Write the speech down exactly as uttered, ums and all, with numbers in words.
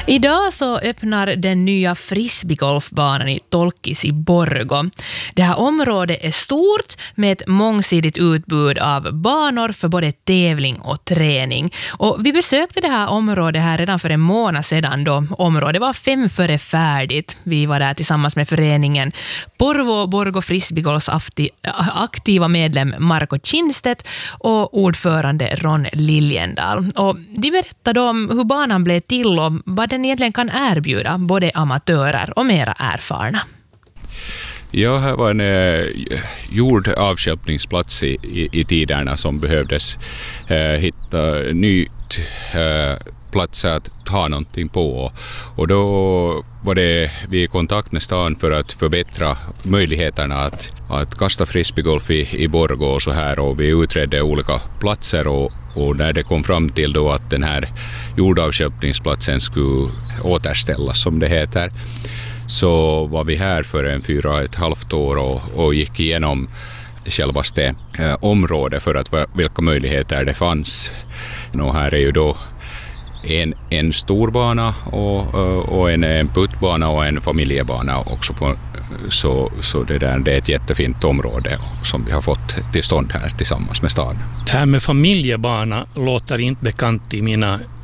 Idag så öppnar den nya frisbeegolfbanan i Tolkis i Borgå. Det här området är stort med ett mångsidigt utbud av banor för både tävling och träning. Och vi besökte det här området här redan för en månad sedan då området var fem före färdigt. Vi var där tillsammans med föreningen Porvoo Borgå Frisbeegolfs aktiva medlem Marko Kindstedt och ordförande Ron Liljendal. Och de berättade om hur banan blev till och vad den egentligen kan erbjuda både amatörer och mera erfarna. Ja, här var en eh, gjord avstjälpningsplats i, i, i tiderna som behövdes eh, hitta nytt eh, plats att ta någonting på. Och då var det vi i kontakt med stan för att förbättra möjligheterna att, att kasta frisbeegolf i, i Borgå och så här. Och vi utredde olika platser och, och när det kom fram till då att den här jordavköpningsplatsen skulle återställas som det heter, så var vi här för en fyra och ett halvt år och, och gick igenom självaste eh, området för att vilka möjligheter det fanns. Och här är ju då en, en stor bana och, och en, en puttbana och en familjebana också. På, så så det, där, det är ett jättefint område som vi har fått till stånd här tillsammans med staden. Det här med familjebana låter inte bekant i mina